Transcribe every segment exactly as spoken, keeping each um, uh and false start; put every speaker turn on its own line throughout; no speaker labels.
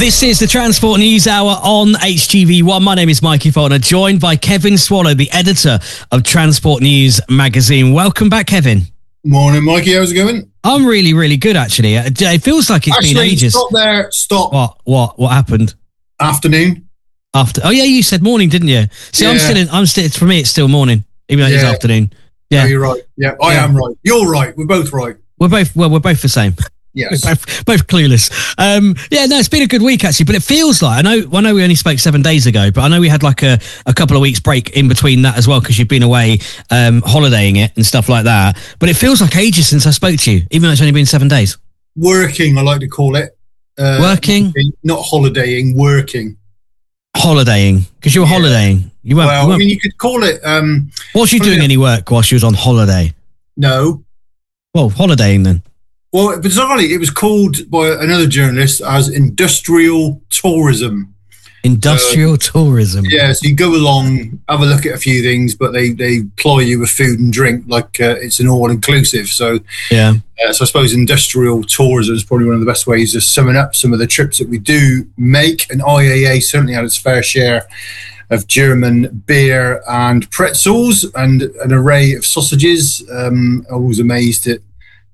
This is the Transport News Hour on H T V one. My name is Mikey Faulkner, joined by Kevin Swallow, the editor of Transport News magazine. Welcome back, Kevin.
Morning, Mikey. How's it going?
I'm really, really good, actually. It feels like it's
actually,
been ages.
Stop there. Stop.
What? What? What happened?
Afternoon.
After? Oh, yeah, you said morning, didn't you? See, yeah. I'm still in. I'm still. For me, it's still morning, even though yeah. it's afternoon. Yeah,
no, you're right. Yeah, I yeah. am right. You're right. We're both right.
We're both. Well, we're both the same.
Yes.
Both, both clueless. Um, yeah, no, it's been a good week actually, but it feels like I know. I know we only spoke seven days ago, but I know we had like a, a couple of weeks break in between that as well because you've been away um, holidaying it and stuff like that. But it feels like ages since I spoke to you, even though it's only been seven days.
Working, I like to call it.
Uh, working,
not holidaying. Working.
Holidaying because you were yeah. holidaying. You weren't.
Well,
you weren't,
I mean, you could call it. Um,
was you doing know. any work while she was on holiday?
No.
Well, holidaying then.
Well, bizarrely, it was called by another journalist as industrial tourism.
Industrial uh, tourism.
Yeah, so you go along, have a look at a few things, but they, they ply you with food and drink like uh, it's an all-inclusive. So,
yeah.
Uh, so I suppose industrial tourism is probably one of the best ways of summing up some of the trips that we do make. And I A A certainly had its fair share of German beer and pretzels and an array of sausages. Um, I was amazed at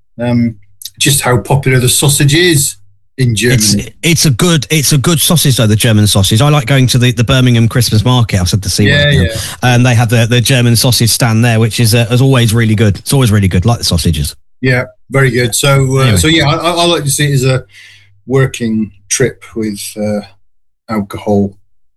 um, just how popular the sausage is in Germany.
It's, it's a good, it's a good sausage though. The German sausage. I like going to the, the Birmingham Christmas market. I've said to see,
yeah, yeah.
and they have the, the German sausage stand there, which is uh, is always really good. It's always really good, like the sausages.
Yeah, very good. So, uh, anyway. so yeah, I, I like to see it as a working trip with uh, alcohol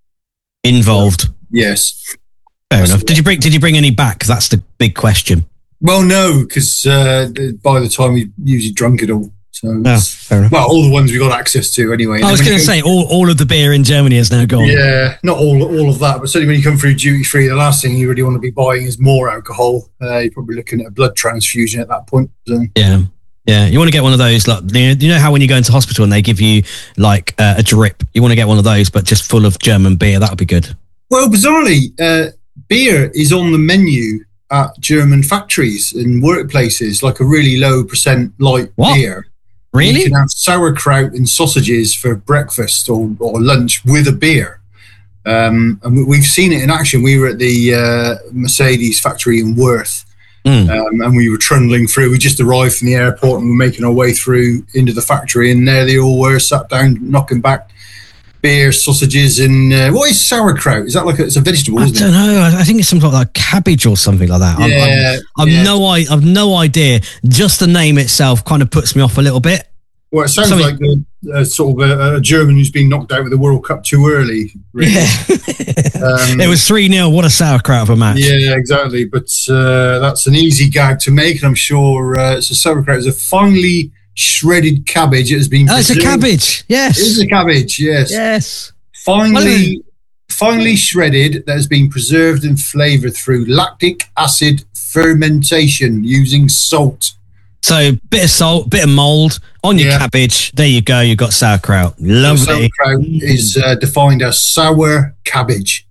involved.
Uh, yes,
fair That's enough. Did you bring Did you bring any back? That's the big question.
Well, no, because uh, by the time we usually drunk it all. So,
oh, fair enough.
Well, all the ones we got access to anyway.
I was going to say all, all of the beer in Germany is now gone.
Yeah, not all all of that, but certainly when you come through duty free, the last thing you really want to be buying is more alcohol. Uh, you're probably looking at a blood transfusion at that point. So.
Yeah. Yeah, you want to get one of those, like, you know how when you go into hospital and they give you like uh, a drip, you want to get one of those, but just full of German beer. That would be good.
Well, bizarrely, uh, beer is on the menu at German factories and workplaces, like a really low percent light
what?
beer.
Really?
You can have sauerkraut and sausages for breakfast or, or lunch with a beer. Um, and we've seen it in action. We were at the uh, Mercedes factory in Worth, mm. um, and we were trundling through. We just arrived from the airport and we were making our way through into the factory, and there they all were, sat down, knocking back beer, sausages, and uh, what is sauerkraut? Is that like a, it's a vegetable?
I
isn't
don't
it?
know. I think it's some sort of like cabbage or something like that.
Yeah,
I'm, I'm,
yeah.
I'm no, I, I've no idea. Just the name itself kind of puts me off a little bit.
Well, it sounds something, like a, a sort of a, a German who's been knocked out with the World Cup too early. Really.
Yeah,
um,
it was three nil. What a sauerkraut of a match.
Yeah, exactly. But uh, that's an easy gag to make, and I'm sure uh, so. Sauerkraut is a finely shredded cabbage. It has been.
Oh, it's a cabbage. Yes,
it is a cabbage. Yes.
Yes.
Finely, well, finely shredded that has been preserved and flavoured through lactic acid fermentation using salt.
So, bit of salt, bit of mould on your yeah. cabbage. There you go. You've got sauerkraut. Lovely.
Sauerkraut mm. is uh, defined as sour cabbage.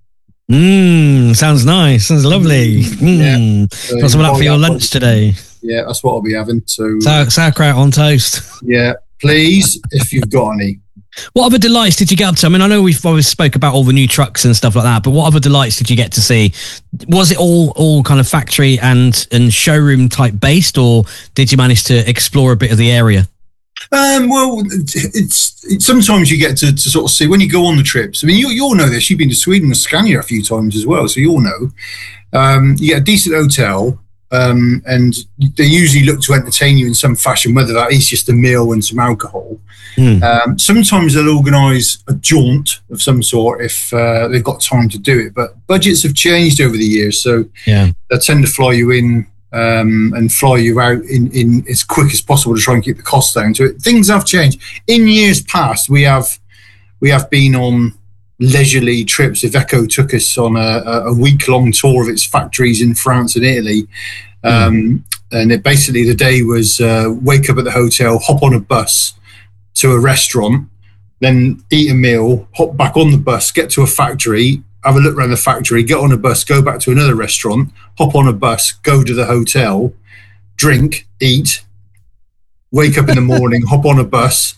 Mmm, sounds nice. Sounds lovely. Mmm.
Yeah. So
got some of that for your lunch today.
Yeah, that's what I'll be having. So
Sau- sauerkraut on toast.
Yeah, please, if you've got any.
What other delights did you get up to? I mean, I know we've always spoke about all the new trucks and stuff like that, but what other delights did you get to see? Was it all all kind of factory and, and showroom type based, or did you manage to explore a bit of the area?
Um, well, it's, it's sometimes you get to, to sort of see when you go on the trips. I mean, you, you all know this. You've been to Sweden and Scania a few times as well, so you all know. Um, you get a decent hotel. Um, and they usually look to entertain you in some fashion, whether that is just a meal and some alcohol. Mm. Um, sometimes they'll organise a jaunt of some sort if uh, they've got time to do it. But budgets have changed over the years, so
yeah.
they tend to fly you in um, and fly you out in, in as quick as possible to try and keep the costs down. So things have changed. In years past, we have we have been on leisurely trips. Iveco took us on a, a week-long tour of its factories in France and Italy. Um, mm. And it basically the day was uh, wake up at the hotel, hop on a bus to a restaurant, then eat a meal, hop back on the bus, get to a factory, have a look around the factory, get on a bus, go back to another restaurant, hop on a bus, go to the hotel, drink, eat, wake up in the morning, hop on a bus,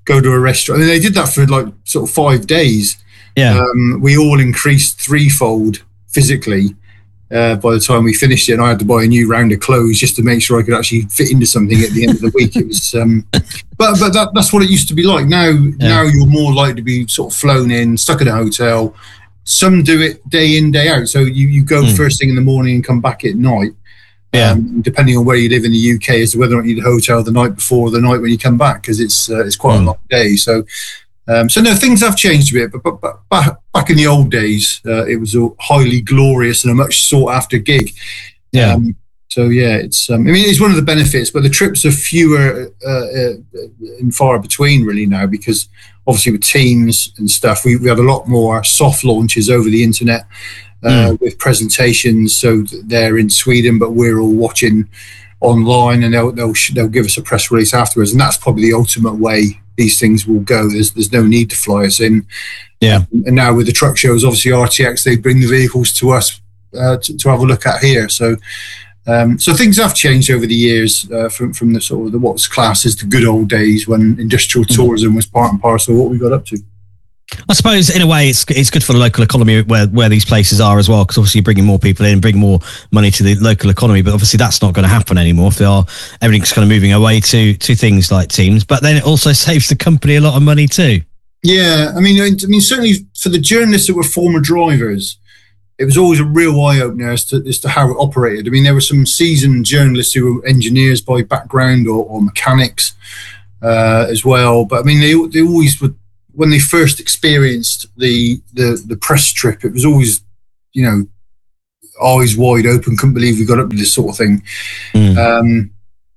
go to a restaurant. And they did that for like sort of five days.
Yeah.
Um, we all increased threefold physically uh, by the time we finished it. And I had to buy a new round of clothes just to make sure I could actually fit into something at the end of the week. It was, um, but but that, that's what it used to be like. Now, yeah. now you're more likely to be sort of flown in, stuck in a hotel. Some do it day in, day out. So you, you go mm. first thing in the morning and come back at night. Yeah. Um, depending on where you live in the U K, as to whether or not you need a hotel the night before or the night when you come back, because it's uh, it's quite mm. a long day. So, um, so no, things have changed a bit. But, but, but back, back in the old days, uh, it was a highly glorious and a much sought after gig.
Yeah.
Um, so yeah, it's um, I mean it's one of the benefits, but the trips are fewer uh, uh, and far between really now, because obviously with Teams and stuff, we we had a lot more soft launches over the internet. Uh, mm. with presentations, so they're in Sweden, but we're all watching online, and they'll they'll they'll give us a press release afterwards, and that's probably the ultimate way these things will go. There's there's no need to fly us in.
Yeah.
Um, and now with the truck shows, obviously R T X, they bring the vehicles to us uh, to, to have a look at here. So um, so things have changed over the years uh, from from the sort of the what's classed as the good old days when industrial mm. tourism was part and parcel of what we got up to.
I suppose in a way it's it's good for the local economy where, where these places are as well, because obviously you're bringing more people in, bring more money to the local economy, but obviously that's not going to happen anymore if they are everything's kind of moving away to to things like Teams. But then it also saves the company a lot of money too.
Yeah, I mean, I mean certainly for the journalists that were former drivers, it was always a real eye opener as to as to how it operated. I mean, there were some seasoned journalists who were engineers by background or, or mechanics uh, as well, but I mean they they always would. When they first experienced the, the the press trip, it was always, you know, eyes wide open, couldn't believe we got up to this sort of thing. Mm. Um,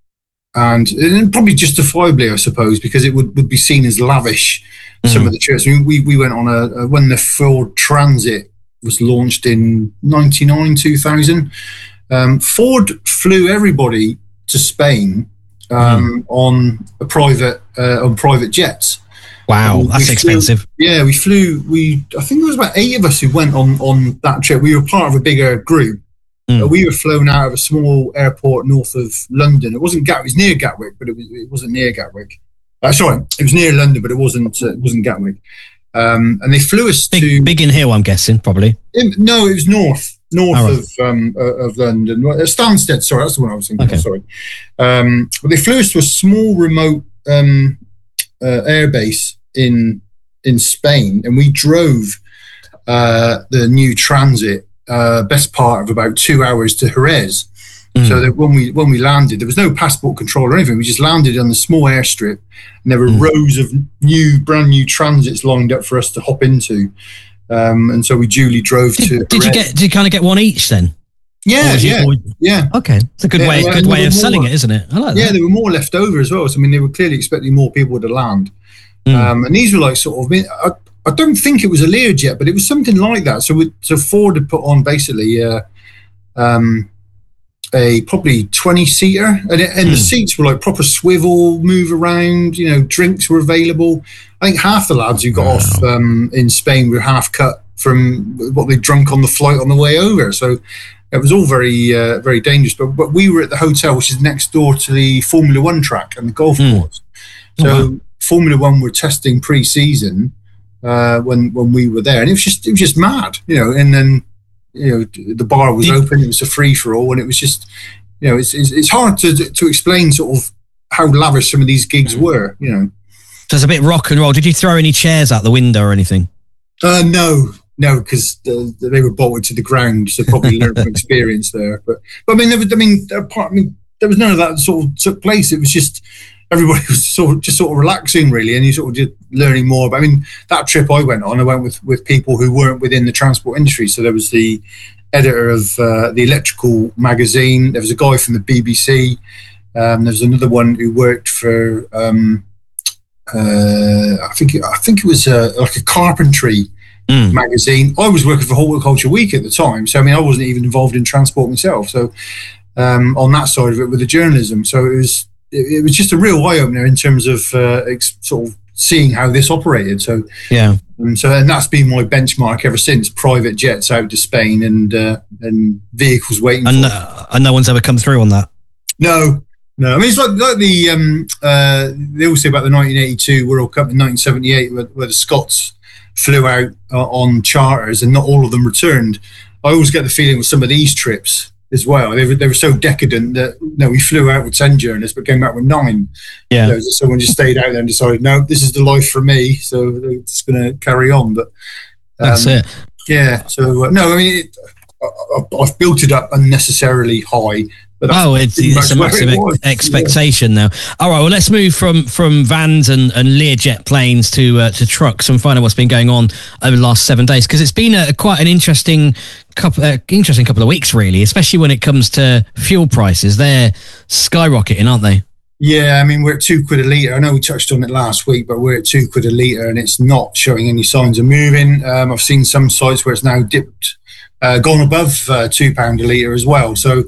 and, and probably justifiably, I suppose, because it would, would be seen as lavish, mm. some of the trips. I mean, we, we went on a, a, when the Ford Transit was launched in ninety-nine, two thousand, um, Ford flew everybody to Spain um, mm. on a private, uh, on private jets.
Wow, that's
flew,
expensive.
Yeah, we flew. We I think there was about eight of us who went on, on that trip. We were part of a bigger group. Mm. Uh, we were flown out of a small airport north of London. It wasn't Gatwick. It was near Gatwick, but it, was, it wasn't near Gatwick. Uh, sorry, it was near London, but it wasn't. Uh, it wasn't Gatwick. Um, and they flew us
big,
to
Biggin Hill, I'm guessing, probably.
In, no, it was north, north
oh, right.
of um, uh, of London. Uh, Stansted. Sorry, that's the one I was thinking.
Okay.
Of, sorry, um, but they flew us to a small remote um, uh, airbase in. in Spain, and we drove uh, the new Transit uh, best part of about two hours to Jerez. Mm. So that when we when we landed, there was no passport control or anything. We just landed on the small airstrip, and there were mm. rows of new, brand new Transits lined up for us to hop into. Um, and so we duly drove
did,
to.
Did Jerez. you get? Did you kind of get one each then?
Yeah, yeah,
or,
yeah.
Okay, it's a good yeah, way, good way of more, selling it, isn't it? I like that.
Yeah, there were more left over as well. So I mean, they were clearly expecting more people to land. Mm. Um, and these were like sort of, I mean, I, I don't think it was a Learjet, but it was something like that. So, we, so Ford had put on basically uh, um, a probably twenty seater, and, it, and mm. the seats were like proper swivel, move around. You know, drinks were available. I think half the lads who got wow. off um, in Spain were half cut from what they'd drunk on the flight on the way over. So it was all very, uh, very dangerous. But but we were at the hotel, which is next door to the Formula One track and the golf mm. course. So. Oh, wow. Formula One were testing pre-season uh, when when we were there, and it was just it was just mad, you know. And then you know the bar was open; it was a free for all, and it was just you know it's it's, it's hard to to explain sort of how lavish some of these gigs were, you know.
So it's a bit rock and roll. Did you throw any chairs out the window or anything?
Uh, no, no, because the, the, they were bolted to the ground, so probably learned from experience there. But but I mean, there was, I mean, apart, I mean, there was none of that sort of took place. It was just. Everybody was sort of just sort of relaxing, really, and you sort of just learning more. But I mean, that trip I went on, I went with, with people who weren't within the transport industry. So there was the editor of uh, the Electrical magazine. There was a guy from the B B C. Um, there was another one who worked for, um, uh, I think, it, I think it was uh, like a carpentry mm. magazine. I was working for Horticulture Week at the time, so I mean, I wasn't even involved in transport myself. So um, on that side of it, with the journalism, so it was. It was just a real eye-opener in terms of uh, ex- sort of seeing how this operated. So
yeah,
and so and that's been my benchmark ever since. Private jets out to Spain and uh, and vehicles waiting.
And
for
uh, and no one's ever come through on that.
No, No, I mean, it's like, like the, um, uh, they all say about the nineteen eighty-two World Cup in nineteen seventy-eight, where, where the Scots flew out uh, on charters and not all of them returned. I always get the feeling with some of these trips as well. They were, they were so decadent that, you know, we flew out with ten journeys, but came back with nine.
Yeah.
You know, someone just stayed out there and decided, no, this is the life for me, so it's going to carry on. But um,
that's it.
Yeah. So, uh, no, I mean, it, I, I've built it up unnecessarily high. But
oh, it's, it's a massive it expectation yeah. now. All right, well, let's move from from vans and, and Learjet planes to uh, to trucks and find out what's been going on over the last seven days, because it's been a, quite an interesting couple uh, interesting couple of weeks, really, especially when it comes to fuel prices. They're skyrocketing, aren't they?
Yeah, I mean, we're at two quid a litre. I know we touched on it last week, but we're at two quid a litre and it's not showing any signs of moving. Um, I've seen some sites where it's now dipped, uh, gone above uh, two pound a litre as well. So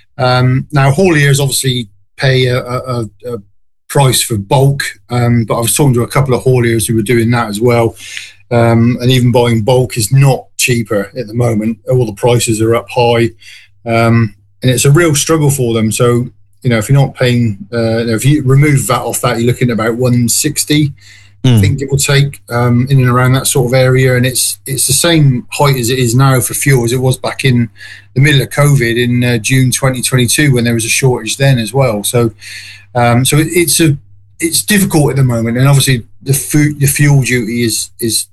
Um, now, hauliers obviously pay a, a, a price for bulk, um, but I was talking to a couple of hauliers who were doing that as well. Um, and even buying bulk is not cheaper at the moment. All the prices are up high, um, and it's a real struggle for them. So, you know, if you're not paying, uh, if you remove V A T off that, you're looking at about one sixty. Mm. I think it will take um, in and around that sort of area, and it's it's the same height as it is now for fuel as it was back in the middle of COVID in uh, June twenty twenty-two when there was a shortage then as well. So, um, so it, it's a it's difficult at the moment, and obviously the food, the fuel duty is is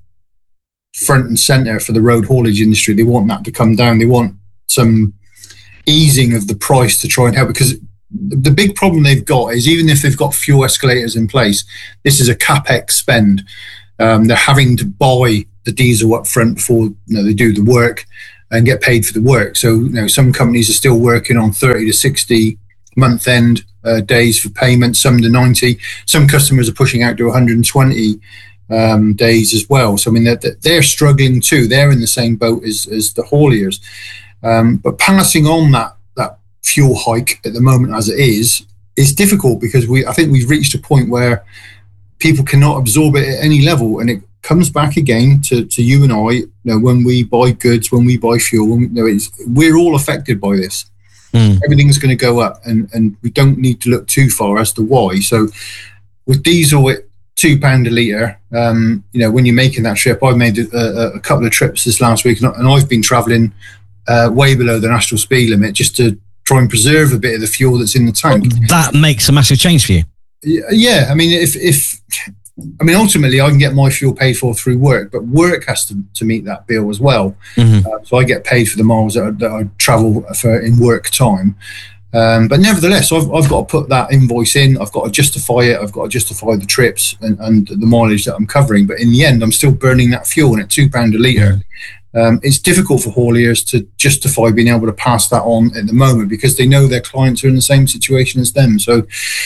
front and center for the road haulage industry. They want that to come down. They want some easing of the price to try and help, because the big problem they've got is, even if they've got fuel escalators in place, this is a capex spend. Um, they're having to buy the diesel up front before, you know, they do the work and get paid for the work. So, you know, some companies are still working on thirty to sixty month end uh, days for payment, some to ninety. Some customers are pushing out to one hundred twenty um, days as well. So, I mean, they're, they're struggling too. They're in the same boat as, as the hauliers. Um, but passing on that fuel hike at the moment as it is is difficult, because we I think we've reached a point where people cannot absorb it at any level, and it comes back again to, to you and I. You know, when we buy goods, when we buy fuel, when we, you know, it's, we're all affected by this. Mm. Everything's going to go up, and and we don't need to look too far as to why. So with diesel at two pound a litre, um, you know, when you're making that trip, I made a, a couple of trips this last week, and I've been travelling uh, way below the national speed limit just to try and preserve a bit of the fuel that's in the tank.
That makes a massive change for you.
Yeah, I mean, if if I mean, ultimately, I can get my fuel paid for through work, but work has to, to meet that bill as well. Mm-hmm. Uh, so I get paid for the miles that I, that I travel for in work time. Um, but nevertheless, I've I've got to put that invoice in. I've got to justify it. I've got to justify the trips and, and the mileage that I'm covering. But in the end, I'm still burning that fuel, and at two pound a litre. Mm-hmm. Um, it's difficult for hauliers to justify being able to pass that on at the moment, because they know their clients are in the same situation as them. So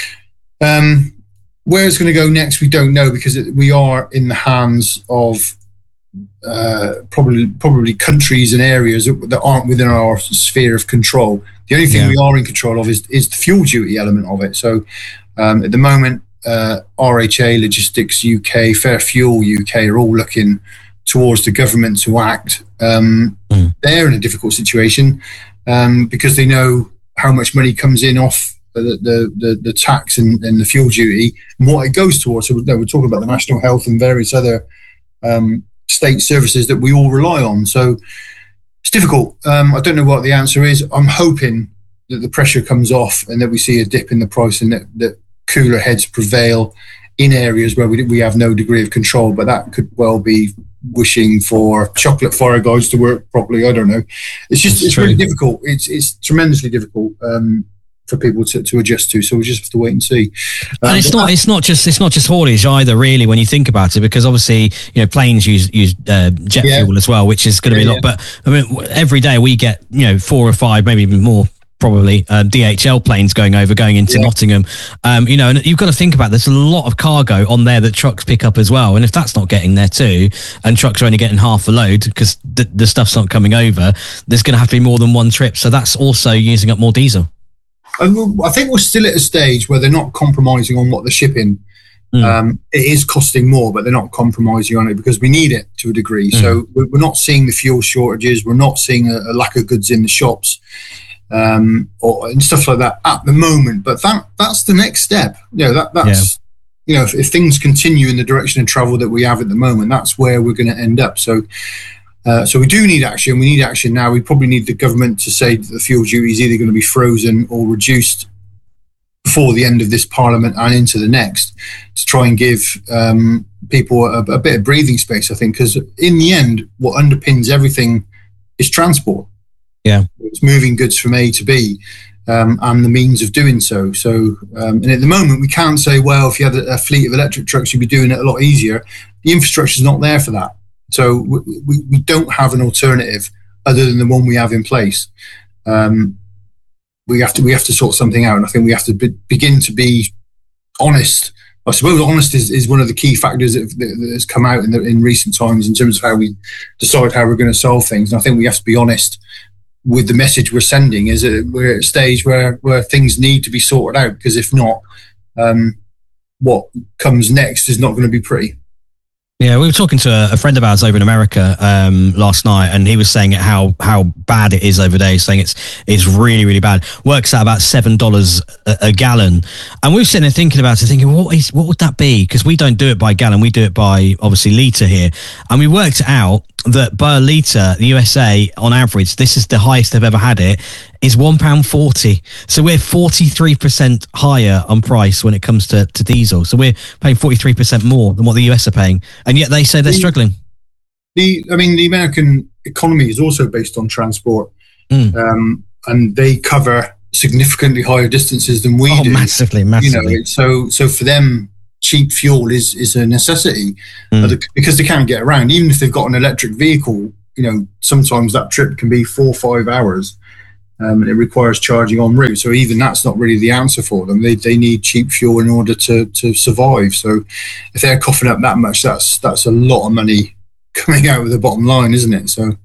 um, where it's going to go next, we don't know, because it, we are in the hands of uh, probably probably countries and areas that, that aren't within our sphere of control. The only thing yeah. we are in control of is, is the fuel duty element of it. So um, at the moment, uh, R H A, Logistics U K, Fair Fuel U K are all looking towards the government to act. Um, mm. They're in a difficult situation um, because they know how much money comes in off the the, the, the tax and, and the fuel duty and what it goes towards. So we're talking about the national health and various other um, state services that we all rely on. So it's difficult. Um, I don't know what the answer is. I'm hoping that the pressure comes off and that we see a dip in the price, and that, that cooler heads prevail in areas where we we have no degree of control. But that could well be wishing for chocolate fire guides to work properly. I don't know. It's just That's it's true. really difficult. It's it's tremendously difficult um, for people to, to adjust to. So we just have to wait and see. Um,
and it's not it's not just it's not just haulage either, really, when you think about it, because obviously, you know, planes use use uh, jet yeah. fuel as well, which is going to yeah, be a lot. Yeah. But I mean, every day we get, you know, four or five, maybe even more, probably uh, D H L planes going over, going into yeah. Nottingham. Um, you know, and you've got to think about, there's a lot of cargo on there that trucks pick up as well. And if that's not getting there too, and trucks are only getting half the load because the, the stuff's not coming over, there's going to have to be more than one trip. So that's also using up more diesel.
And I think we're still at a stage where they're not compromising on what they're shipping. Mm. Um, it is costing more, but they're not compromising on it because we need it to a degree. Mm. So we're not seeing the fuel shortages. We're not seeing a, a lack of goods in the shops. um, or and stuff like that at the moment. But that that's the next step. You know, that that's yeah. you know, if, if things continue in the direction of travel that we have at the moment, that's where we're going to end up. So. Uh, so we do need action. We need action now. We probably need the government to say that the fuel duty is either going to be frozen or reduced before the end of this parliament and into the next, to try and give um, people a, a bit of breathing space, I think, because in the end, what underpins everything is transport.
Yeah.
It's moving goods from A to B um, and the means of doing so. So, um, and at the moment, we can't say, well, if you had a, a fleet of electric trucks, you'd be doing it a lot easier. The infrastructure is not there for that. So we, we, we don't have an alternative other than the one we have in place. Um, we have to we have to sort something out, and I think we have to be, begin to be honest. I suppose honest is, is one of the key factors that, that has come out in, the, in recent times in terms of how we decide how we're going to solve things. And I think we have to be honest with the message we're sending. Is that we're at a stage where where things need to be sorted out, because if not, um, what comes next is not going to be pretty.
Yeah, we were talking to a, a friend of ours over in America um, last night, and he was saying it, how how bad it is over there. He's saying it's it's really really bad. Works out about seven dollars a, a gallon, and we were sitting there thinking about it, thinking, what is what would that be? Because we don't do it by gallon, we do it by obviously litre here, and we worked out that by a litre, the U S A on average, this is the highest they've ever had it, is one pound forty. So we're forty-three percent higher on price when it comes to, to diesel. So we're paying forty-three percent more than what the U S are paying. And yet they say they're
the,
struggling.
The I mean, the American economy is also based on transport.
Mm.
Um, and they cover significantly higher distances than we
oh,
do.
massively, massively.
You know, so, so for them, cheap fuel is, is a necessity
mm.
because they can't get around. Even if they've got an electric vehicle, you know, sometimes that trip can be four or five hours. Um, and it requires charging en route. So even that's not really the answer for them. They they need cheap fuel in order to to survive. So if they're coughing up that much, that's that's a lot of money coming out of the bottom line, isn't it? So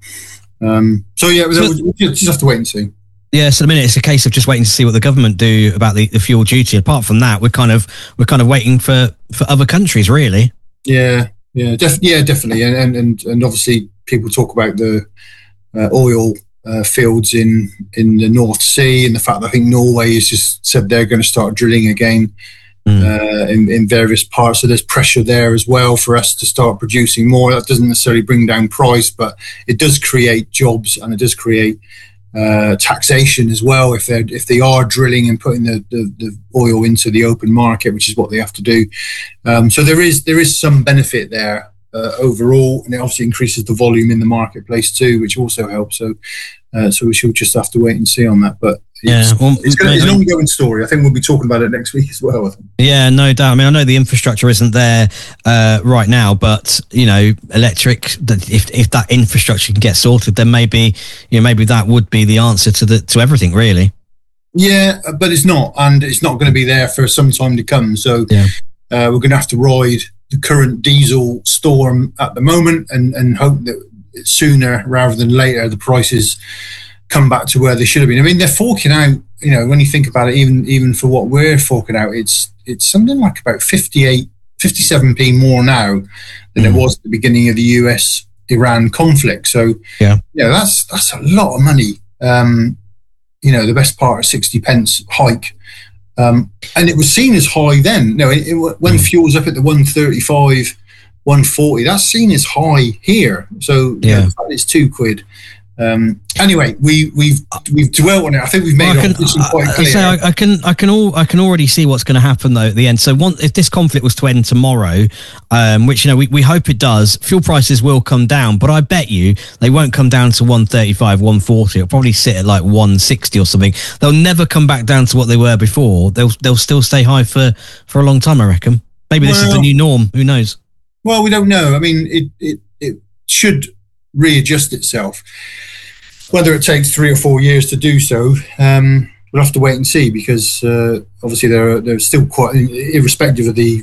um, so yeah, so, we just have to wait and see.
Yeah, so at the minute it's a case of just waiting to see what the government do about the, the fuel duty. Apart from that, we're kind of we're kind of waiting for, for other countries, really.
Yeah, yeah, def- yeah, definitely. And and and obviously people talk about the uh, oil. Uh, fields in, in the North Sea, and the fact that I think Norway has just said they're going to start drilling again mm. uh, in, in various parts. So there's pressure there as well for us to start producing more. That doesn't necessarily bring down price, but it does create jobs, and it does create uh, taxation as well if they if they are drilling and putting the, the, the oil into the open market, which is what they have to do. Um, so there is there is some benefit there. Uh, overall, and it obviously increases the volume in the marketplace too, which also helps. So, uh, so we should just have to wait and see on that. But it's,
yeah, well,
it's, gonna, it's an ongoing story. I think we'll be talking about it next week as well. I think.
Yeah, no doubt. I mean, I know the infrastructure isn't there uh, right now, but you know, electric. If if that infrastructure can get sorted, then maybe you know maybe that would be the answer to the to everything, really.
Yeah, but it's not, and it's not going to be there for some time to come. So,
yeah.
uh, we're going to have to ride the current diesel storm at the moment and, and hope that sooner rather than later the prices come back to where they should have been. I mean, they're forking out, you know, when you think about it, even even for what we're forking out, it's it's something like about fifty-eight, fifty-seven p more now than mm. it was at the beginning of the U S Iran conflict. So,
yeah,
yeah, that's that's a lot of money. Um, you know, the best part of sixty pence hike. Um, and it was seen as high then. No, it, it, when mm. fuel's up at the one thirty-five, one forty, that's seen as high here. So
yeah,
you know, it's two quid. Um, anyway, we, we've we've dwelt on it. I think we've made well, our position quite clear.
So I, I can I can all I can already see what's going to happen though at the end. So one, if this conflict was to end tomorrow, um, which you know we, we hope it does, fuel prices will come down. But I bet you they won't come down to one thirty-five, one forty. It'll probably sit at like one sixty or something. They'll never come back down to what they were before. They'll they'll still stay high for, for a long time, I reckon. Maybe this well, is the new norm. Who knows?
Well, we don't know. I mean, it it, it should readjust itself. Whether it takes three or four years to do so, um, we'll have to wait and see, because uh, obviously there are, there's still quite, irrespective of the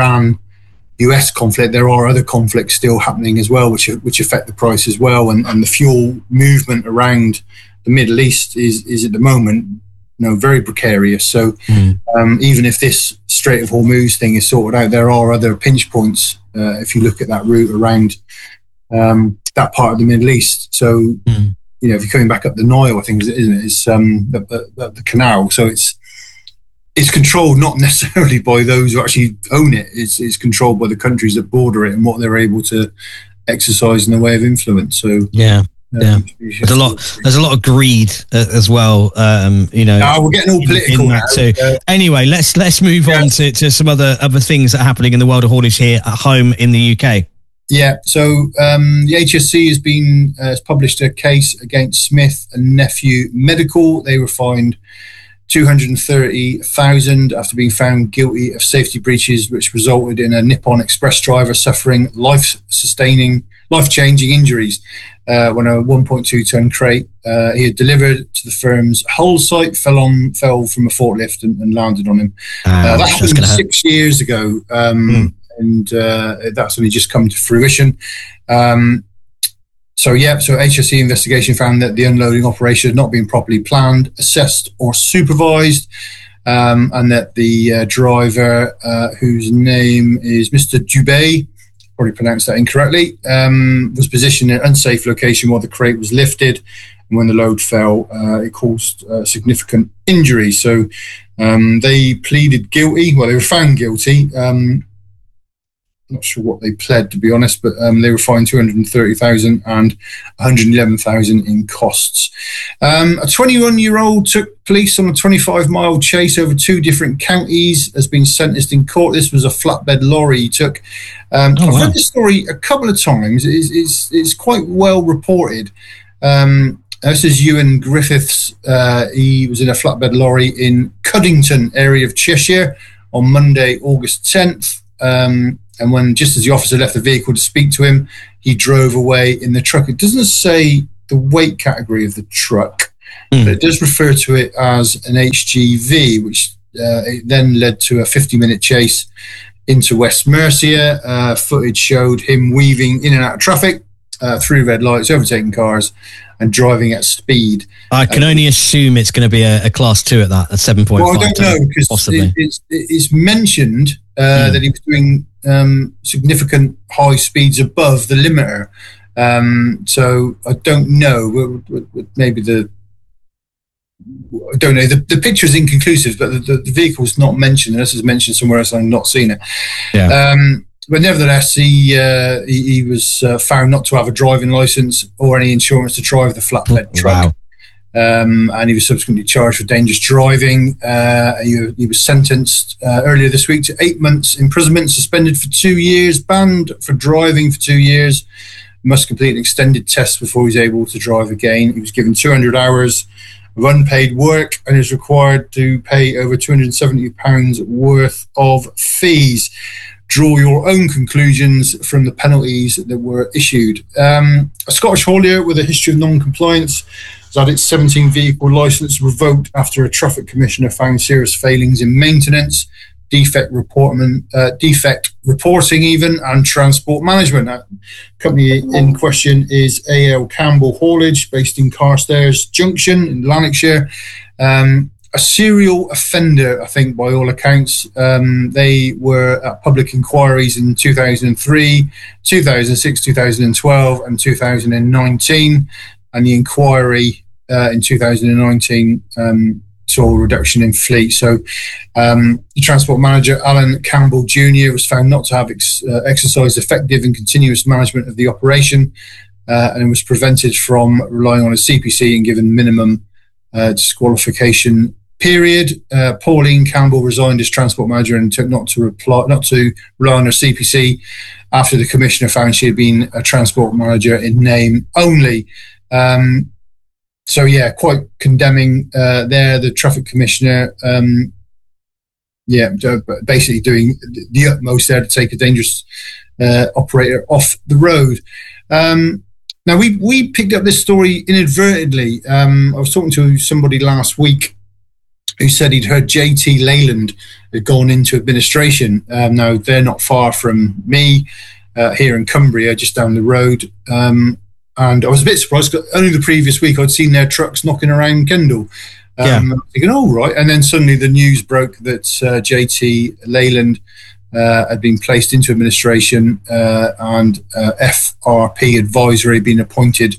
Iran-U S conflict, there are other conflicts still happening as well, which which affect the price as well. And, and the fuel movement around the Middle East is is at the moment, you know, very precarious. So mm. um, even if this Strait of Hormuz thing is sorted out, there are other pinch points uh, if you look at that route around um, that part of the Middle East. So.
Mm.
you know, if you're coming back up the Nile, I think, isn't it? It's um, the, the, the canal. So it's it's controlled not necessarily by those who actually own it. It's, it's controlled by the countries that border it and what they're able to exercise in the way of influence. So
yeah. Yeah, um, there's a lot. There's a lot of greed uh, as well. Um, you know,
no, we're getting all political now.
Too. Uh, anyway, let's let's move yeah. on to, to some other other things that are happening in the world of haulage here at home in the U K.
Yeah, so um, the H S C has been uh, has published a case against Smith and Nephew Medical. They were fined two hundred thirty thousand dollars after being found guilty of safety breaches, which resulted in a Nippon Express driver suffering life-sustaining, life-changing injuries uh, when a one point two ton crate uh, he had delivered to the firm's Hull site fell on fell from a forklift and, and landed on him. Uh, uh, that happened six hurt. years ago, um, mm. and uh, that's only just come to fruition. Um, So, yeah, so H S C investigation found that the unloading operation had not been properly planned, assessed or supervised, um, and that the uh, driver, uh, whose name is Mister Dubé, probably pronounced that incorrectly, um, was positioned in an unsafe location while the crate was lifted. And when the load fell, uh, it caused uh, significant injury. So um, they pleaded guilty. Well, they were found guilty. Um Not sure what they pled, to be honest, but um, they were fined two hundred thirty thousand dollars and one hundred eleven thousand dollars in costs. Um, a twenty-one-year-old took police on a twenty-five mile chase over two different counties, has been sentenced in court. This was a flatbed lorry he took. Um, oh, I've wow. read this story a couple of times. It's, it's, it's quite well reported. Um, this is Ewan Griffiths. Uh, he was in a flatbed lorry in Cuddington area of Cheshire on Monday, August tenth. Um, And when, just as the officer left the vehicle to speak to him, he drove away in the truck. It doesn't say the weight category of the truck, mm. but it does refer to it as an H G V, which uh, it then led to a fifty minute chase into West Mercia. Uh, footage showed him weaving in and out of traffic, uh, through red lights, overtaking cars, and driving at speed.
I can uh, only assume it's going to be a, a class two at that, a seven point five.
Well, I don't know, because it, it's, it's mentioned uh, mm. that he was doing um, significant high speeds above the limiter. Um, so I don't know. Maybe the I don't know. The, the picture is inconclusive, but the, the, the vehicle's not mentioned unless it's mentioned somewhere else. I've not seen it.
Yeah.
Um, But nevertheless, he, uh, he he was uh, found not to have a driving license or any insurance to drive the flatbed
oh,
truck.
Wow.
Um, and he was subsequently charged for dangerous driving. Uh, he, he was sentenced uh, earlier this week to eight months imprisonment, suspended for two years, banned for driving for two years, must complete an extended test before he's able to drive again. He was given two hundred hours of unpaid work and is required to pay over two hundred seventy pounds worth of fees. Draw your own conclusions from the penalties that were issued. Um, a Scottish haulier with a history of non-compliance has had its seventeen vehicle licence revoked after a traffic commissioner found serious failings in maintenance, defect reportment, uh, defect reporting even, and transport management. That company in question is A L Campbell Haulage, based in Carstairs Junction in Lanarkshire. Um, A serial offender, I think, by all accounts. Um, they were at public inquiries in two thousand three, two thousand six, two thousand twelve, and two thousand nineteen. And the inquiry uh, in two thousand nineteen um, saw a reduction in fleet. So um, the transport manager, Alan Campbell Junior, was found not to have ex- uh, exercised effective and continuous management of the operation, uh, and was prevented from relying on a C P C and given minimum uh, disqualification period. Uh, Pauline Campbell resigned as transport manager and took not to reply, not to rely on her C P C after the commissioner found she had been a transport manager in name only. Um, so yeah, quite condemning uh, there. The traffic commissioner, um, yeah, basically doing the utmost there to take a dangerous uh, operator off the road. Um, now we we picked up this story inadvertently. Um, I was talking to somebody last week who said he'd heard J T Leyland had gone into administration. Um, now, they're not far from me uh, here in Cumbria, just down the road. Um, and I was a bit surprised, because only the previous week I'd seen their trucks knocking around Kendal. Um, yeah. I was thinking, oh, right. And then suddenly the news broke that uh, J T Leyland uh, had been placed into administration uh, and uh, F R P advisory had been appointed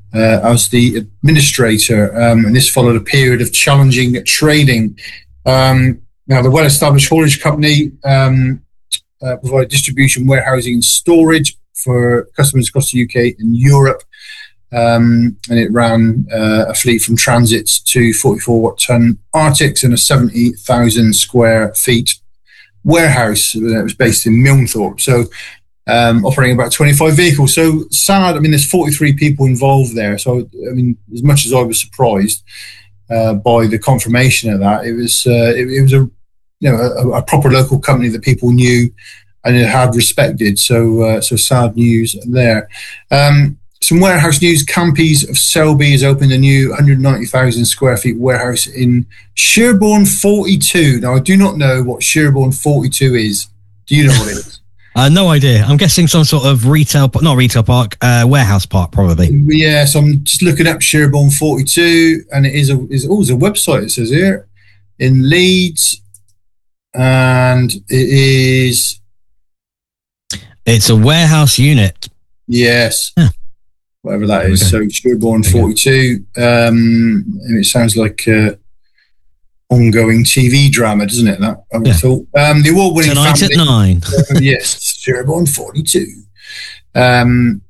uh, as the administrator, um, and this followed a period of challenging trading. Um, now, the well-established haulage company um, uh, provided distribution, warehousing, and storage for customers across the U K and Europe. Um, and it ran uh, a fleet from transits to forty-four watt ton Arctics and a seventy thousand square feet warehouse that was based in Milnthorpe. So, um, operating about twenty-five vehicles. So sad. I mean, there's forty-three people involved there. So, I mean, as much as I was surprised uh, by the confirmation of that, it was uh, it, it was a you know a, a proper local company that people knew and it had respected. So, uh, so sad news there. Um, Some warehouse news. Campy's of Selby has opened a new one hundred ninety thousand square feet warehouse in Sherborne forty-two. Now, I do not know what Sherborne forty-two is. Do you know what it is?
uh, no idea. I'm guessing some sort of retail, not retail park, uh, warehouse park, probably.
Yeah, so I'm just looking up Sherborne forty-two, and it is a, is, oh, there's a website, it says here, in Leeds, and it is...
It's a warehouse unit.
Yes.
Yeah.
Whatever that is. Okay. So Sherborne forty-two. Um, it sounds like uh, ongoing T V drama, doesn't it? That I yeah. thought. Um, the award-winning
Tonight
family.
at nine.
uh, yes, Sherborne forty-two. Um,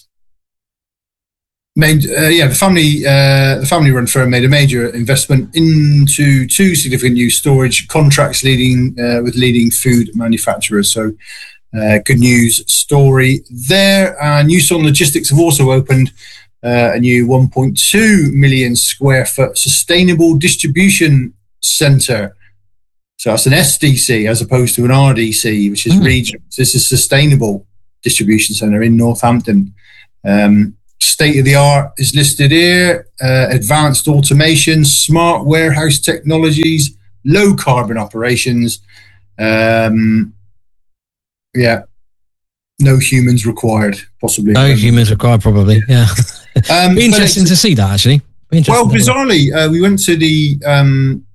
made uh, yeah the family uh, the family-run firm made a major investment into two significant new storage contracts, leading uh, with leading food manufacturers. So. Uh, good news story there. Uh, Newson Logistics have also opened uh, a new one point two million square foot sustainable distribution centre. So that's an S D C as opposed to an R D C, which is mm. regional. So this is sustainable distribution centre in Northampton. Um, state of the art is listed here. Uh, advanced automation, smart warehouse technologies, low carbon operations. Um, Yeah, no humans required, possibly.
No humans required, probably. Yeah, um, be interesting to see that actually.
Well, bizarrely, uh, we went to the um,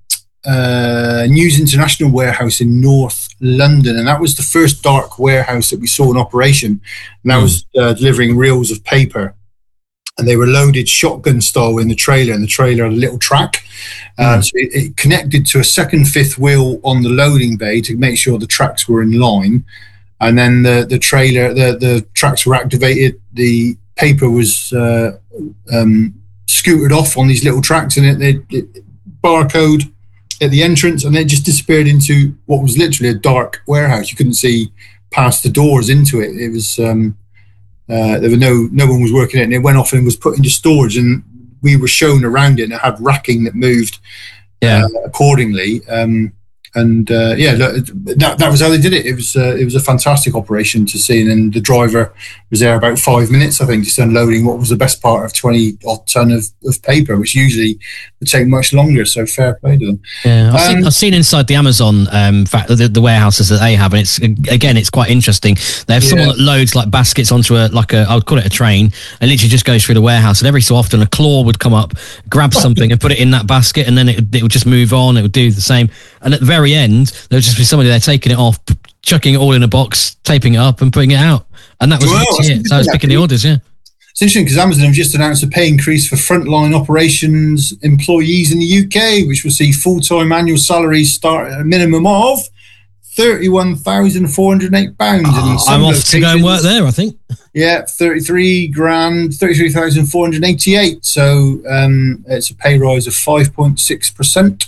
uh, News International warehouse in North London, and that was the first dark warehouse that we saw in operation. And that mm. was uh, delivering reels of paper, and they were loaded shotgun style in the trailer, and the trailer had a little track. Uh, mm. So it, it connected to a second fifth wheel on the loading bay to make sure the tracks were in line. And then the, the trailer, the, the tracks were activated. The paper was uh, um, scooted off on these little tracks, and it, it, it barcode at the entrance, and it just disappeared into what was literally a dark warehouse. You couldn't see past the doors into it. It was um, uh, there were no no one was working it, and it went off and was put into storage. And we were shown around it, and it had racking that moved yeah. uh, accordingly. Um, And uh, yeah, that that was how they did it. It was uh, it was a fantastic operation to see. And then the driver was there about five minutes, I think, just unloading what was the best part of twenty odd ton of, of paper, which usually would take much longer. So fair play to them.
Yeah, I've, um, seen, I've seen inside the Amazon um, fact the, the warehouses that they have, and it's again, it's quite interesting. They have yeah. someone that loads like baskets onto a like a I would call it a train, and literally just goes through the warehouse. And every so often, a claw would come up, grab something, and put it in that basket, and then it it would just move on. It would do the same. And at the very end, there would just be somebody there taking it off, chucking it all in a box, taping it up, and putting it out. And that was well, it. So I was picking the orders, yeah.
It's interesting because Amazon have just announced a pay increase for frontline operations employees in the U K, which will see full-time annual salaries start at a minimum of thirty-one thousand four hundred eight pounds.
Oh, I'm off to go and work there, I think.
Yeah, thirty-three grand, thirty-three thousand four hundred eighty-eight. So um, it's a pay rise of five point six percent.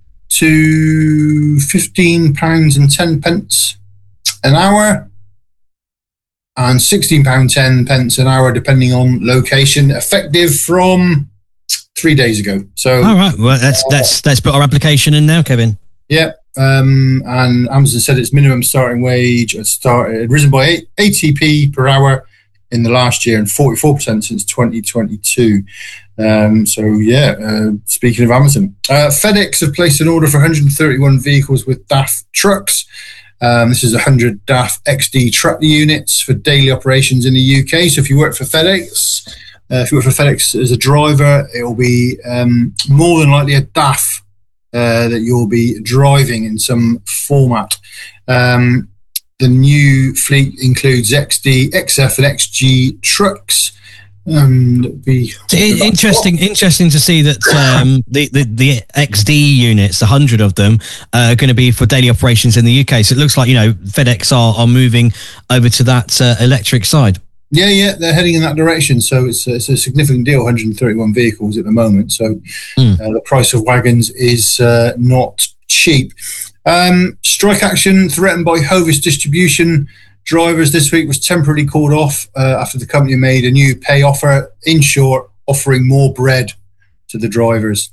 To fifteen pounds and ten pence an hour, and sixteen pounds ten pence an hour, depending on location, effective from three days ago. So,
all right, well, let's uh, let's let's put our application in now, Kevin.
Yeah, um, and Amazon said its minimum starting wage had started risen by eighty p per hour in the last year and forty-four percent since twenty twenty-two. Um, so yeah, uh, speaking of Amazon, uh, FedEx have placed an order for one hundred thirty-one vehicles with D A F trucks. Um, this is one hundred D A F X D truck units for daily operations in the U K. So if you work for FedEx, uh, if you work for FedEx as a driver, it will be um, more than likely a D A F uh, that you'll be driving in some format. Um, the new fleet includes X D, X F and X G trucks. Um, be
interesting. Interesting to see that um, the, the the X D units, the hundred of them, uh, are going to be for daily operations in the U K. So it looks like, you know, FedEx are, are moving over to that uh, electric side.
Yeah, yeah, they're heading in that direction. So it's it's a significant deal. one hundred thirty-one vehicles at the moment. So mm. uh, the price of wagons is uh, not cheap. Um, strike action threatened by Hovis distribution drivers this week was temporarily called off uh, after the company made a new pay offer. In short, offering more bread to the drivers.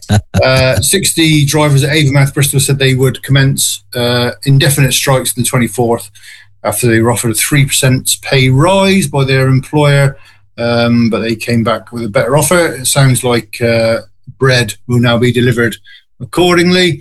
uh, sixty drivers at Avonmouth, Bristol said they would commence uh, indefinite strikes on the twenty-fourth after they were offered a three percent pay rise by their employer, um, but they came back with a better offer. It sounds like uh, bread will now be delivered accordingly.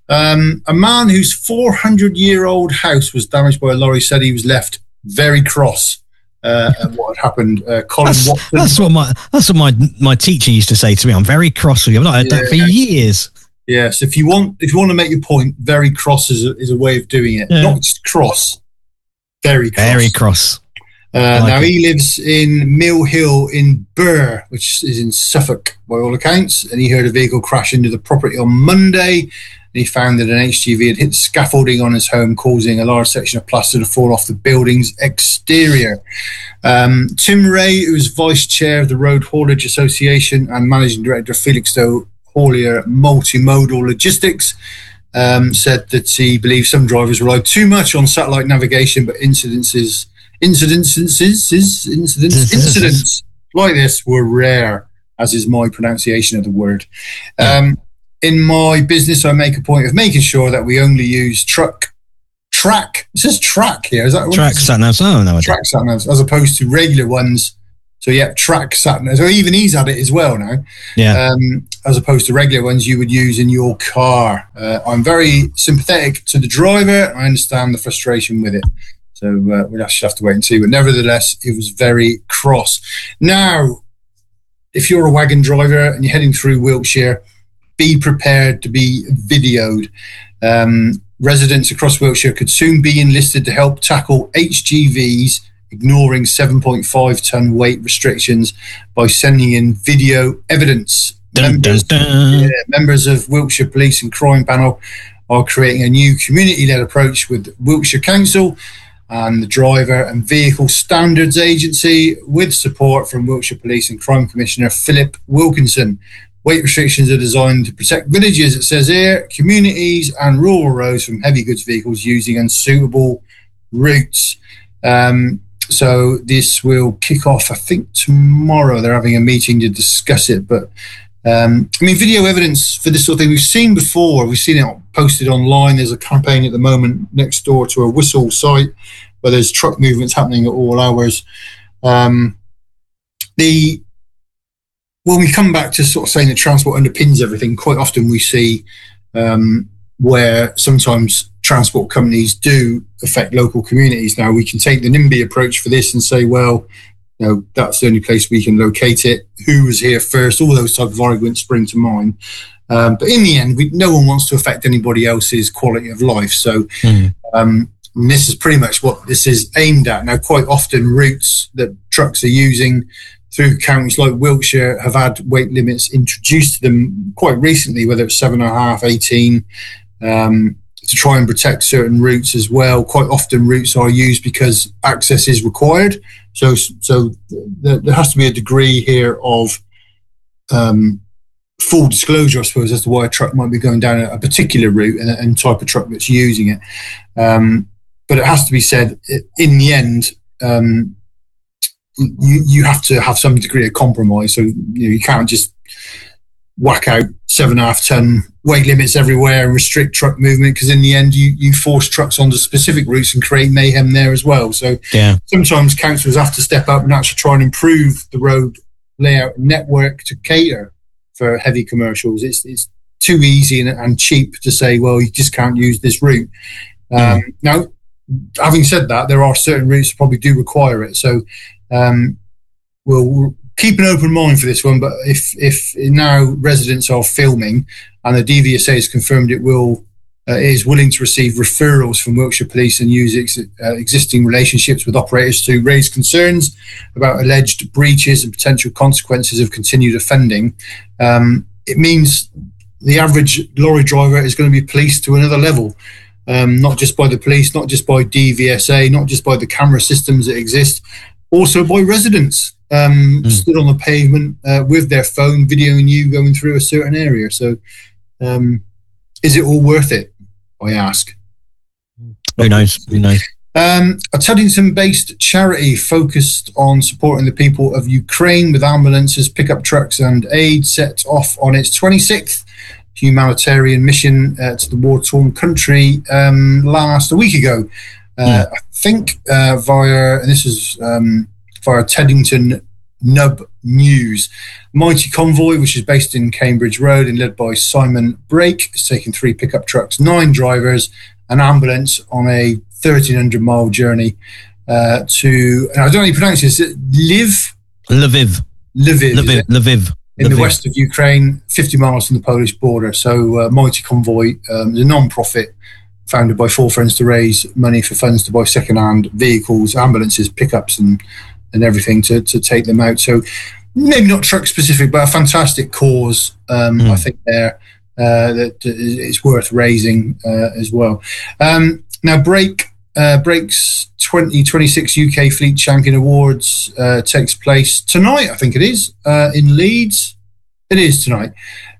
Um, a man whose four hundred year old house was damaged by a lorry said he was left very cross uh, at what had happened. Uh, Colin
that's,
Watson.
That's what my that's what my my teacher used to say to me. I'm very cross with you. I've not heard yeah. that for years.
Yes, if you want if you want to make your point, very cross is a, is a way of doing it. Yeah. Not just cross, very cross.
Very cross.
Uh, like now it. He lives in Mill Hill in Burr, which is in Suffolk by all accounts, and he heard a vehicle crash into the property on Monday. He found that an H G V had hit scaffolding on his home, causing a large section of plaster to fall off the building's exterior. Um, Tim Ray, who is vice chair of the Road Haulage Association and managing director of Felixstowe Haulier Multimodal Logistics, um, said that he believes some drivers relied too much on satellite navigation, but incidences, incidences, incidents, incidents like this were rare, as is my pronunciation of the word. Um, In my business, I make a point of making sure that we only use truck, track. It says track here. Is that what
track sat-navs? Oh, no.
Track sat-navs, as opposed to regular ones. So, yeah, track sat-navs. So even he's had it as well now.
Yeah. Um,
as opposed to regular ones you would use in your car. Uh, I'm very sympathetic to the driver. I understand the frustration with it. So uh, we'll actually have to wait and see. But nevertheless, it was very cross. Now, if you're a wagon driver and you're heading through Wiltshire, be prepared to be videoed. Um, residents across Wiltshire could soon be enlisted to help tackle H G Vs ignoring seven point five tonne weight restrictions by sending in video evidence.
Dun,
members,
dun, dun.
Yeah, members of Wiltshire Police and Crime Panel are creating a new community-led approach with Wiltshire Council and the Driver and Vehicle Standards Agency, with support from Wiltshire Police and Crime Commissioner Philip Wilkinson. Weight restrictions are designed to protect villages, it says here, communities and rural roads from heavy goods vehicles using unsuitable routes. Um, so this will kick off, I think, tomorrow. They're having a meeting to discuss it. But, um, I mean, video evidence for this sort of thing, we've seen before. We've seen it posted online. There's a campaign at the moment next door to a Whistle site where there's truck movements happening at all hours. Um, the... When we come back to sort of saying that transport underpins everything, quite often we see um, where sometimes transport companies do affect local communities. Now, we can take the NIMBY approach for this and say, well, you know, that's the only place we can locate it. Who was here first? All those type of arguments spring to mind. Um, but in the end, we, no one wants to affect anybody else's quality of life. So mm. um, this is pretty much what this is aimed at. Now, quite often routes that trucks are using through counties like Wiltshire have had weight limits introduced to them quite recently, whether it's seven and a half, eighteen, um, to try and protect certain routes as well. Quite often routes are used because access is required. So, so th- there has to be a degree here of um, full disclosure, I suppose, as to why a truck might be going down a, a particular route and, and type of truck that's using it. Um, but it has to be said, in the end, um, You, you have to have some degree of compromise. So you know, you can't just whack out seven and a half ton weight limits everywhere and restrict truck movement, because in the end you, you force trucks onto specific routes and create mayhem there as well. So
yeah.
sometimes councils have to step up and actually try and improve the road layout network to cater for heavy commercials. It's, it's too easy and, and cheap to say, well, you just can't use this route. Um, mm. Now, having said that, there are certain routes that probably do require it. So Um, we'll, we'll keep an open mind for this one, but if if now residents are filming and the D V S A has confirmed it will uh, is willing to receive referrals from Wiltshire Police and use ex- uh, existing relationships with operators to raise concerns about alleged breaches and potential consequences of continued offending. Um, it means the average lorry driver is going to be policed to another level, um, not just by the police, not just by D V S A, not just by the camera systems that exist, also by residents um, mm. stood on the pavement uh, with their phone videoing you going through a certain area. So um, is it all worth it, I ask?
Who knows? Who knows?
Um, a Teddington-based charity focused on supporting the people of Ukraine with ambulances, pickup trucks and aid set off on its twenty-sixth humanitarian mission uh, to the war-torn country um, last a week ago. Uh, yeah. I think uh, via, and this is um, via Teddington Nub News, Mighty Convoy, which is based in Cambridge Road and led by Simon Brake, is taking three pickup trucks, nine drivers, an ambulance on a thirteen hundred mile journey uh, to, and I don't know how you pronounce this, Lviv?
Lviv.
Lviv.
Lviv. Lviv.
In
Lviv.
the west of Ukraine, fifty miles from the Polish border. So uh, Mighty Convoy um, is a non-profit founded by four friends to raise money for funds to buy second-hand vehicles, ambulances, pickups and, and everything to, to take them out. So maybe not truck specific, but a fantastic cause, um, mm. I think there, uh, that it's worth raising uh, as well. Um, now, Brake, uh, Brake's twenty twenty-six U K Fleet Champion Awards uh, takes place tonight, I think it is, uh, in Leeds. It is tonight.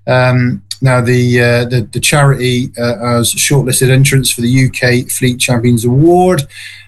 Um, now, the, uh, the the charity uh, has shortlisted entrants for the U K Fleet Champions Award,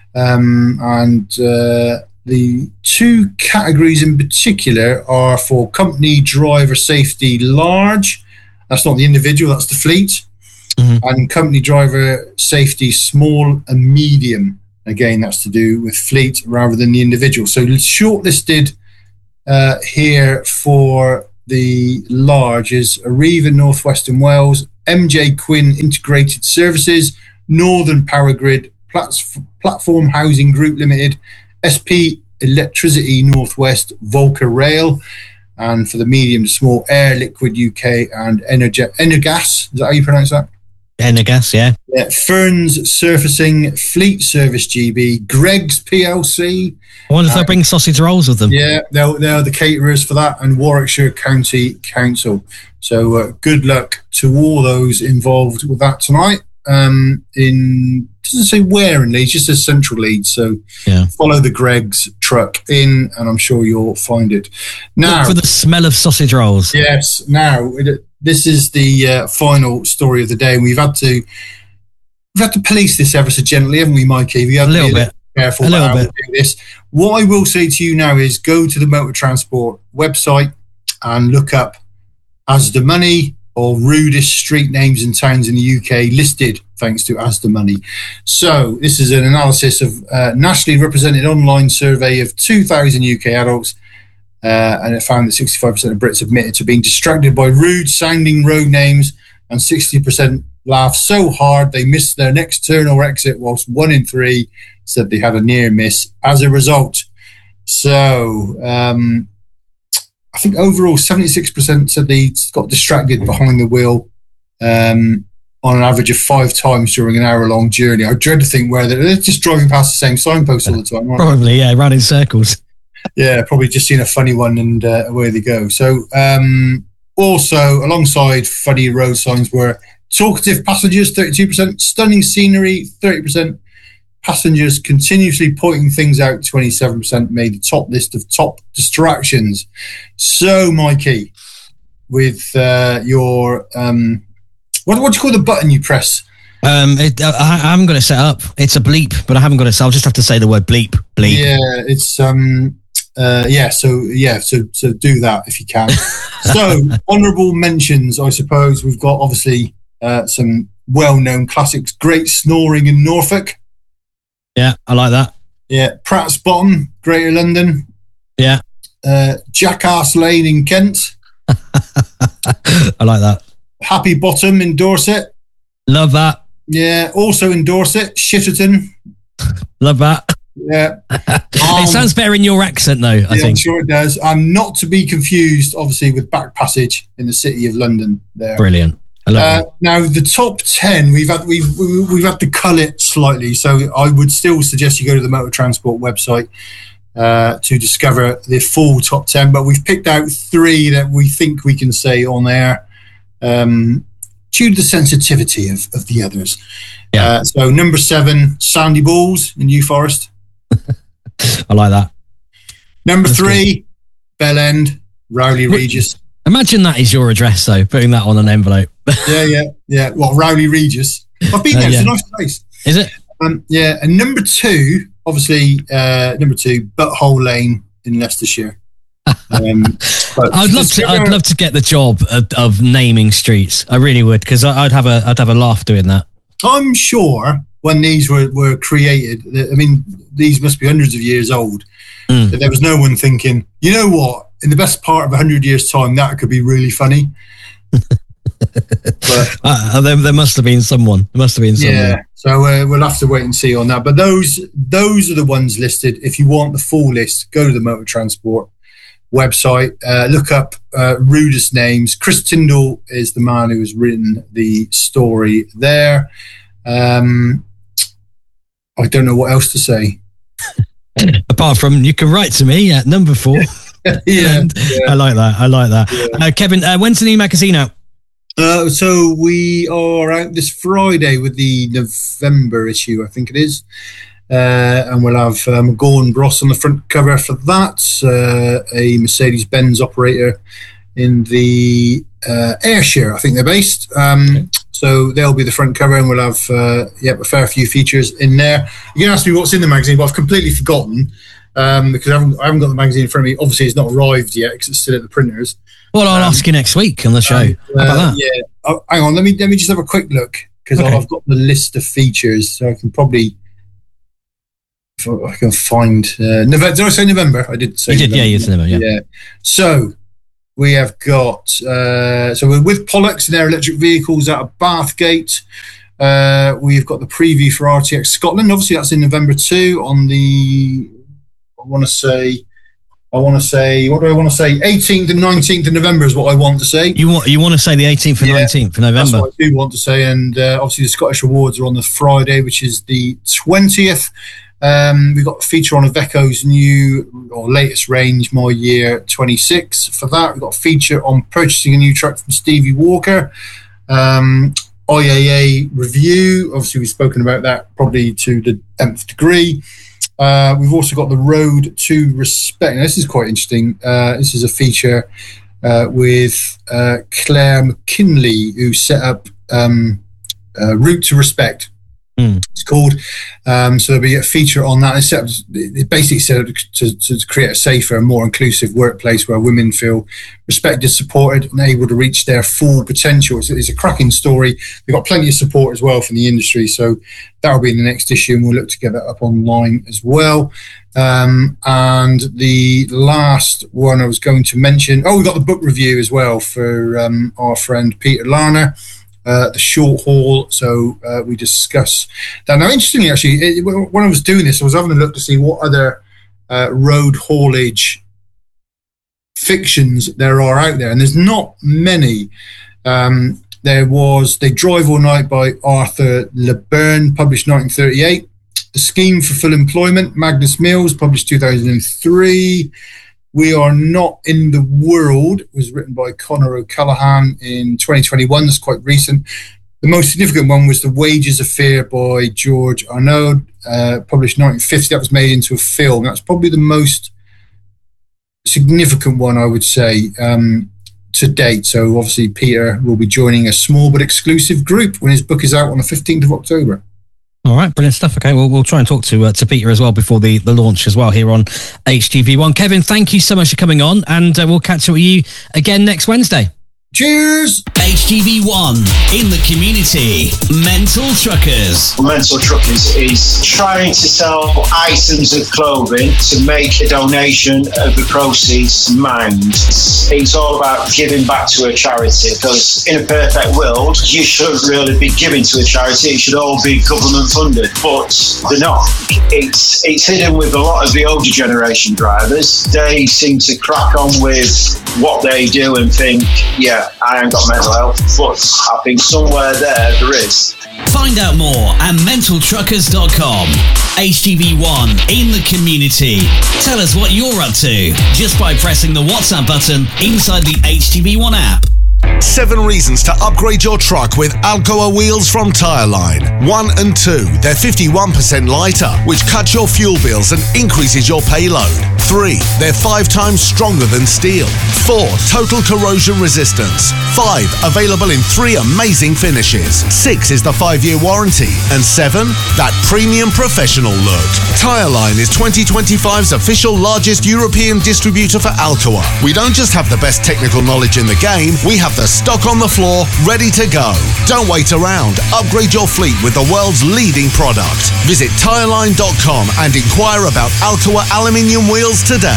um, and uh, the two categories in particular are for company driver safety large. That's not the individual, that's the fleet. Mm-hmm. And company driver safety small and medium. Again, that's to do with fleet rather than the individual. So shortlisted uh, here for the large is Arriva Northwestern Wales, M J Quinn Integrated Services, Northern Power Grid, Plats- Platform Housing Group Limited, S P Electricity Northwest, Volca Rail, and for the medium to small, Air Liquid U K and Energa- Energas. Is that how you pronounce that?
Energas, yeah.
yeah. Ferns Surfacing, Fleet Service G B, Greg's P L C.
I wonder if uh, they'll bring sausage rolls with them.
Yeah, they're, they're the caterers for that, and Warwickshire County Council. So uh, good luck to all those involved with that tonight. Um, in doesn't say where in Leeds, just says Central Leeds. So yeah. Follow the Greg's truck in, and I'm sure you'll find it. Now,
look for the smell of sausage rolls.
Yes. Now, it, this is the uh, final story of the day, and we've had to we've had to police this ever so gently, haven't we, Mikey? We have
a little
to be
bit
a careful
a
about
little
how
bit.
we do this. What I will say to you now is go to the Motor Transport website and look up Asda Money or rudest street names and towns in the U K listed thanks to Asda Money. So this is an analysis of a nationally represented online survey of two thousand U K adults, uh, and it found that sixty-five percent of Brits admitted to being distracted by rude sounding road names, and sixty percent laughed so hard they missed their next turn or exit, whilst one in three said they had a near miss as a result. So um, I think overall seventy-six percent said they got distracted behind the wheel um, on an average of five times during an hour-long journey. I dread to think where they're just driving past the same signpost all the time. Right?
Probably, yeah, running circles.
Yeah, probably just seen a funny one and uh, away they go. So um, also, alongside funny road signs were talkative passengers, thirty-two percent, stunning scenery, thirty percent, passengers continuously pointing things out, twenty-seven percent made the top list of top distractions. So, Mikey, with uh, your, um, what, what do you call the button you press?
Um, it, I, I haven't got it set up. It's a bleep, but I haven't got it set. I'll just have to say the word bleep. Bleep.
Yeah, it's, um, uh, yeah, so, yeah, so, so do that if you can. So, honourable mentions, I suppose. We've got, obviously, uh, some well-known classics. Great Snoring in Norfolk.
Yeah, I like that.
Yeah, Pratt's Bottom, Greater London.
Yeah.
Uh, Jackass Lane in Kent.
I like that.
Happy Bottom in Dorset.
Love that.
Yeah, also in Dorset, Shitterton.
Love that.
Yeah. Um,
it sounds better in your accent, though, I
yeah,
think.
I'm sure it does. I'm not to be confused, obviously, with Back Passage in the City of London there.
Brilliant.
Uh, now the top ten, we've had we've we've had to cull it slightly. So I would still suggest you go to the Motor Transport website uh, to discover the full top ten. But we've picked out three that we think we can say on air, um, due to the sensitivity of, of the others. Yeah. Uh, so number seven, Sandy Balls in New Forest.
I like that.
Number That's three, good. Bell End, Rowley Regis.
Imagine that is your address, though, putting that on an envelope.
yeah, yeah, yeah. Well, Rowley Regis. I've been there. Uh, yeah. It's a nice place.
Is it?
Um, yeah. And number two, obviously, uh, number two, Butthole Lane in Leicestershire. Um,
I'd love to. I'd love to get the job of, of naming streets. I really would, because I'd have a. I'd have a laugh doing that.
I'm sure when these were, were created, I mean, these must be hundreds of years old. Mm. That there was no one thinking, you know what? In the best part of a hundred years' time, that could be really funny. But,
uh, there, there must have been someone. There must have been someone.
Yeah. So uh, we'll have to wait and see on that. But those those are the ones listed. If you want the full list, go to the Motor Transport website. Uh, look up uh, rudest names. Chris Tyndall is the man who has written the story there. Um, I don't know what else to say.
Apart from you can write to me at number four.
yeah, yeah,
I like that. I like that. Yeah. Uh, Kevin, uh, when's the new magazine out?
Uh, so we are out this Friday with the November issue, I think it is. Uh, and we'll have um, Gordon Bross on the front cover for that, uh, a Mercedes-Benz operator in the uh, Ayrshire, I think they're based. Um, okay. So they'll be the front cover, and we'll have uh, yep, a fair few features in there. You can ask me what's in the magazine, but I've completely forgotten um, because I haven't, I haven't got the magazine in front of me. Obviously, it's not arrived yet because it's still at the printers.
Well, I'll um, ask you next week on the show. Um, uh, How about that?
Yeah. Oh, hang on, let me let me just have a quick look because okay. I've got the list of features, so I can probably if I can find. Uh, November, did I say November? I did say.
You did,
November.
yeah, you said November, yeah.
Yeah. So we have got. Uh, so we're with Pollux and their electric vehicles out of Bathgate. Uh, we've got the preview for R T X Scotland. Obviously, that's in November too. On the, I want to say. I want to say, what do I want to say? eighteenth and nineteenth of November is what I want to say.
You want you want to say the eighteenth and yeah, nineteenth of November?
That's what I do want to say. And uh, obviously the Scottish Awards are on the Friday, which is the twentieth. Um, we've got a feature on Iveco's new or latest range, My Year twenty-six. For that, we've got a feature on purchasing a new truck from Stevie Walker. Um, I A A review. Obviously, we've spoken about that probably to the nth degree. Uh, we've also got the Road to Respect. Now, this is quite interesting. Uh, this is a feature uh, with uh, Claire McKinley, who set up um, uh, Route to Respect. Mm. It's called. Um, so there'll be a feature on that. It's set up, it basically set up to, to, to create a safer and more inclusive workplace where women feel respected, supported, and able to reach their full potential. So it's a cracking story. We've got plenty of support as well from the industry. So that'll be in the next issue, and we'll look to get that up online as well. Um, and the last one I was going to mention, oh, we've got the book review as well for um, our friend Peter Larner. Uh, the short haul, so uh, we discuss that. Now, interestingly, actually, it, when I was doing this, I was having a look to see what other uh, road haulage fictions there are out there, and there's not many. Um, there was They Drive All Night by Arthur LeBurn, published nineteen thirty-eight. The Scheme for Full Employment, Magnus Mills, published two thousand three. We Are Not in the World was written by Conor O'Callaghan in twenty twenty-one. That's quite recent. The most significant one was The Wages of Fear by George Arnaud, uh, published nineteen fifty. That was made into a film. That's probably the most significant one, I would say, um, to date. So obviously Peter will be joining a small but exclusive group when his book is out on the fifteenth of October.
All right, brilliant stuff. Okay, well, we'll try and talk to uh, to Peter as well before the, the launch as well here on H G V one. Kevin, thank you so much for coming on, and uh, we'll catch up with you again next Wednesday.
Cheers!
H G V one in the community. Mental Truckers.
Mental Truckers is trying to sell items of clothing to make a donation of the proceeds mined. It's all about giving back to a charity, because in a perfect world, you shouldn't really be giving to a charity. It should all be government funded, but they're not. It's, it's hidden with a lot of the older generation drivers. They seem to crack on with what they do and think, yeah, yeah, I ain't got mental health, but I think somewhere there, there is.
Find out more at mental truckers dot com. H T V one in the community. Tell us what you're up to just by pressing the WhatsApp button inside the H T V one app.
Seven reasons to upgrade your truck with Alcoa wheels from Tireline. One and two, they're fifty-one percent lighter, which cuts your fuel bills and increases your payload. Three, they're five times stronger than steel. Four, total corrosion resistance. Five, available in three amazing finishes. Six is the five-year warranty. And seven, that premium professional look. Tireline is twenty twenty-five's official largest European distributor for Alcoa. We don't just have the best technical knowledge in the game, we have the stock on the floor, ready to go. Don't wait around. Upgrade your fleet with the world's leading product. Visit tireline dot com and inquire about Alcoa aluminium wheels today.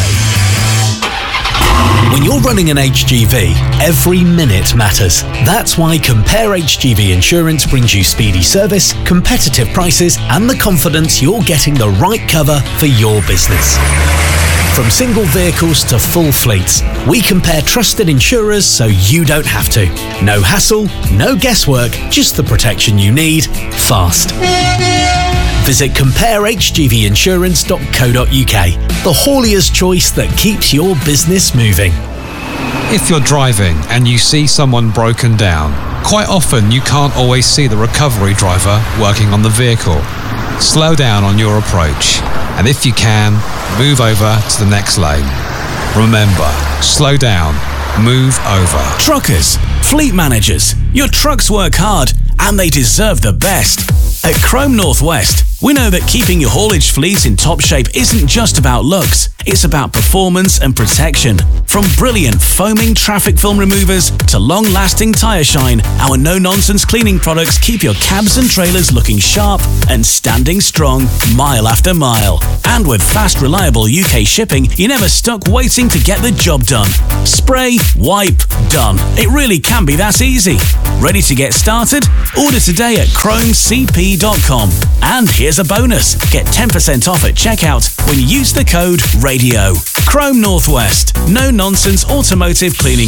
When you're running an H G V, every minute matters. That's why Compare H G V Insurance brings you speedy service, competitive prices, and the confidence you're getting the right cover for your business. From single vehicles to full fleets, we compare trusted insurers so you don't have to. No hassle, no guesswork, just the protection you need, fast. Visit compare h g v insurance dot co dot u k, the haulier's choice that keeps your business moving.
If you're driving and you see someone broken down, quite often you can't always see the recovery driver working on the vehicle. Slow down on your approach, and if you can, move over to the next lane. Remember, slow down, move over.
Truckers, fleet managers, your trucks work hard and they deserve the best. At Chrome Northwest, we know that keeping your haulage fleet in top shape isn't just about looks, it's about performance and protection. From brilliant foaming traffic film removers to long-lasting tyre shine, our no-nonsense cleaning products keep your cabs and trailers looking sharp and standing strong mile after mile. And with fast, reliable U K shipping, you're never stuck waiting to get the job done. Spray, wipe, done. It really can be that easy. Ready to get started? Order today at chrome c p dot com. And here's a bonus. Get ten percent off at checkout when you use the code RADIO. Chrome Northwest. No nonsense automotive cleaning